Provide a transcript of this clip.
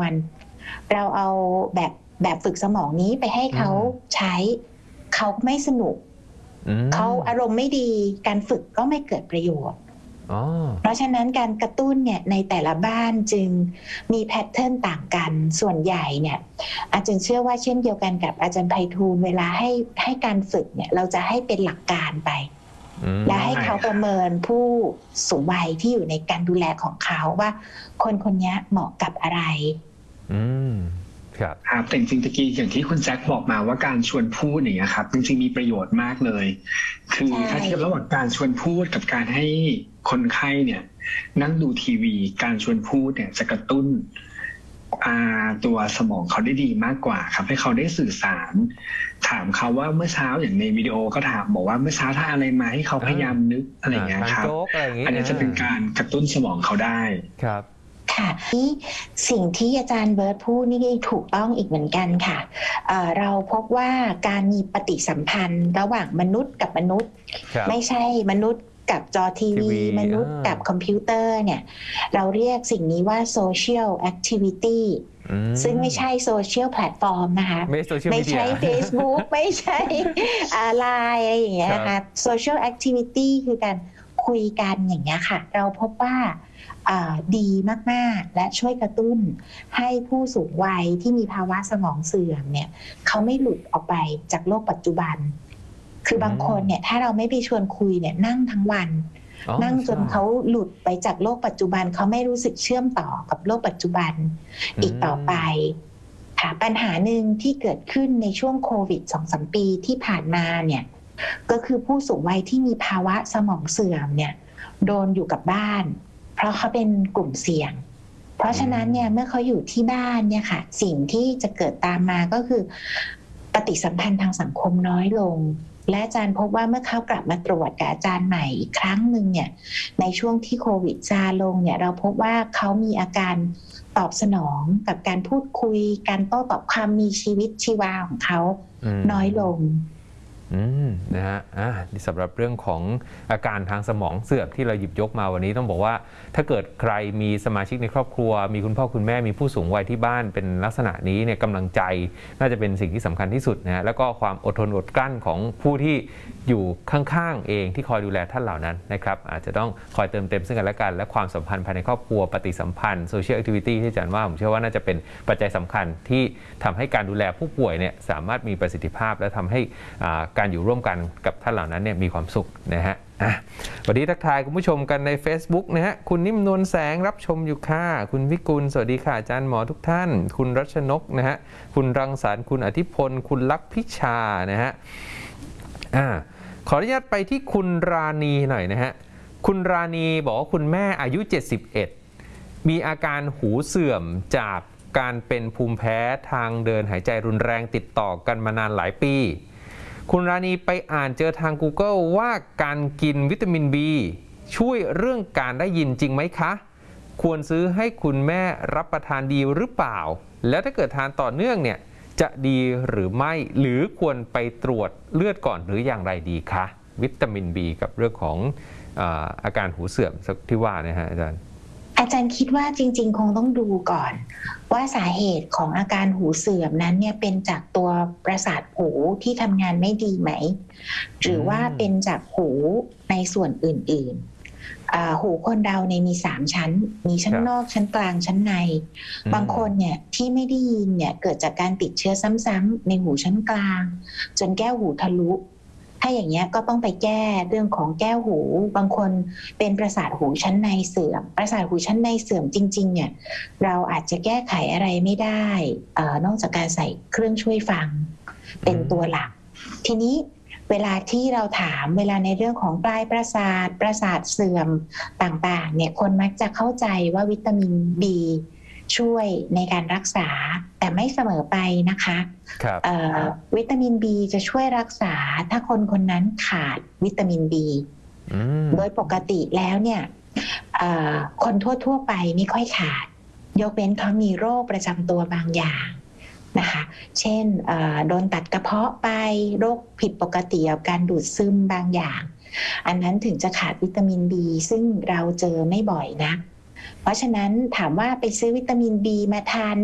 เราเอาแบบฝึกสมองนี้ไปให้เขาใช้เขาไม่สนุกเขาอารมณ์ไม่ดีการฝึกก็ไม่เกิดประโยชน์เพราะฉะนั้นการกระตุ้นเนี่ยในแต่ละบ้านจึงมีแพทเทิร์นต่างกันส่วนใหญ่เนี่ยอาจารย์เชื่อว่าเช่นเดียวกันกับอาจารย์ไพฑูรย์เวลาให้การฝึกเนี่ยเราจะให้เป็นหลักการไปและให้เขาประเมินผู้สูงวัยที่อยู่ในการดูแลของเขาว่าคนคนนี้เหมาะกับอะไรครับแต่จริงๆตะกี้อย่างที่คุณแจ็คบอกมาว่าการชวนพูดอย่างเงี้ยครับจริงๆมีประโยชน์มากเลยคือถ้าเทียบระหว่างการชวนพูดกับการให้คนไข้เนี่ยนั่งดูทีวีการชวนพูดเนี่ยจะกระตุ้นตัวสมองเขาได้ดีมากกว่าครับให้เขาได้สื่อสารถามเขาว่าเมื่อเช้าอย่างในวิดีโอก็ถามบอกว่าเมื่อเช้าทานอะไรมาให้เขาพยายามนึกอะไรอย่างเงี้ยครับอันนี้จะเป็นการกระตุ้นสมองเขาได้ครับค่ะที่สิ่งที่อาจารย์เบิร์ตพูดนี่ถูกต้องอีกเหมือนกันค่ะเราพบว่าการมีปฏิสัมพันธ์ระหว่างมนุษย์กับมนุษย์ไม่ใช่มนุษย์กับจอทีวีมนุษย์กับคอมพิวเตอร์เนี่ยเราเรียกสิ่งนี้ว่า social activity ซึ่งไม่ใช่โซเชียลแพลตฟอร์มนะคะไม่ใช่ Facebook ไม่ใช่ไลน์อะไรอย่างเงี้ยนะคะ social activity คือการคุยกันอย่างเงี้ยค่ะเราพบว่าดีมากๆและช่วยกระตุ้นให้ผู้สูงวัยที่มีภาวะสมองเสื่อมเนี่ยเขาไม่หลุดออกไปจากโลกปัจจุบันคือบางคนเนี่ยถ้าเราไม่ไปชวนคุยเนี่ยนั่งทั้งวันนั่งจนเขาหลุดไปจากโลกปัจจุบันเขาไม่รู้สึกเชื่อมต่อกับโลกปัจจุบันอีกต่อไปค่ะปัญหาหนึ่งที่เกิดขึ้นในช่วงโควิด 2-3 ปีที่ผ่านมาเนี่ยก็คือผู้สูงวัยที่มีภาวะสมองเสื่อมเนี่ยโดนอยู่กับบ้านเพราะเขาเป็นกลุ่มเสี่ยงเพราะฉะนั้นเนี่ยเมื่อเขาอยู่ที่บ้านเนี่ยค่ะสิ่งที่จะเกิดตามมาก็คือปฏิสัมพันธ์ทางสังคมน้อยลงและอาจารย์พบว่าเมื่อเขากลับมาตรวจกับอาจารย์ใหม่อีกครั้งหนึ่งเนี่ยในช่วงที่โควิดซาลงเนี่ยเราพบว่าเขามีอาการตอบสนองกับการพูดคุยการโต้ตอบความมีชีวิตชีวาของเขาน้อยลงนะฮะนี่สำหรับเรื่องของอาการทางสมองเสื่อมที่เราหยิบยกมาวันนี้ต้องบอกว่าถ้าเกิดใครมีสมาชิกในครอบครัวมีคุณพ่อคุณแม่มีผู้สูงวัยที่บ้านเป็นลักษณะนี้เนี่ยกำลังใจน่าจะเป็นสิ่งที่สำคัญที่สุดนะฮะแล้วก็ความอดทนอดกลั้นของผู้ที่อยู่ข้างๆเองที่คอยดูแลท่านเหล่านั้นนะครับอาจจะต้องคอยเติมเต็มซึ่งกันและกันและความสัมพันธ์ภายในครอบครัวปฏิสัมพันธ์โซเชียลแอคทิวิตี้ที่อาจารย์ว่าผมเชื่อว่าน่าจะเป็นปัจจัยสำคัญที่ทำให้การดูแลผู้ป่วยเนี่ยสามารถมีประสิทธิภาพและทำให้การอยู่ร่วมกันกับท่านเหล่านั้นเนี่ยมีความสุขนะฮะวันนี้ทักทายคุณผู้ชมกันใน Facebook นะฮะคุณนิ่มนวลแสงรับชมอยู่ค่ะคุณวิกุลสวัสดีค่ะอาจารย์หมอทุกท่านคุณรัชนกนะฮะคุณรังสรรค์คุณอธิพลคุณลักษณ์พิชานะฮะขออนุญาตไปที่คุณราณีหน่อยนะฮะคุณราณีบอกว่าคุณแม่อายุ71มีอาการหูเสื่อมจากการเป็นภูมิแพ้ทางเดินหายใจรุนแรงติดต่อกันมานานหลายปีคุณราณีไปอ่านเจอทาง Google ว่าการกินวิตามิน B ช่วยเรื่องการได้ยินจริงไหมคะควรซื้อให้คุณแม่รับประทานดีหรือเปล่าแล้วถ้าเกิดทานต่อเนื่องเนี่ยจะดีหรือไม่หรือควรไปตรวจเลือดก่อนหรืออย่างไรดีคะวิตามิน B กับเรื่องของอาการหูเสื่อมที่ว่านะฮะอาจารย์คิดว่าจริงๆคงต้องดูก่อนว่าสาเหตุของอาการหูเสื่อมนั้นเนี่ยเป็นจากตัวประสาทหูที่ทำงานไม่ดีไหมหรือว่าเป็นจากหูในส่วนอื่นๆหูคนเราเนี่ยมี3ชั้นมีชั้นนอกชั้นกลางชั้นในบางคนเนี่ยที่ไม่ได้ยินเนี่ยเกิดจากการติดเชื้อซ้ำๆในหูชั้นกลางจนแก้วหูทะลุถ้าอย่างเงี้ยก็ต้องไปแก้เรื่องของแก้วหูบางคนเป็นประสาทหูชั้นในเสื่อมประสาทหูชั้นในเสื่อมจริงๆเนี่ยเราอาจจะแก้ไขอะไรไม่ได้นอกจากการใส่เครื่องช่วยฟังเป็นตัวหลักทีนี้เวลาที่เราถามเวลาในเรื่องของปลายประสาทเสื่อมต่างๆเนี่ยคนมักจะเข้าใจว่าวิตามิน B ช่วยในการรักษาแต่ไม่เสมอไปนะคะวิตามิน B จะช่วยรักษาถ้าคนคนนั้นขาดวิตามิน B โดยปกติแล้วเนี่ยคนทั่วๆไปไม่ค่อยขาดยกเว้นเขามีโรคประจำตัวบางอย่างนะคะเช่นโดนตัดกระเพาะไปโรคผิดปกติกับการดูดซึมบางอย่างอันนั้นถึงจะขาดวิตามิน B ซึ่งเราเจอไม่บ่อยนะเพราะฉะนั้นถามว่าไปซื้อวิตามิน B มาทาน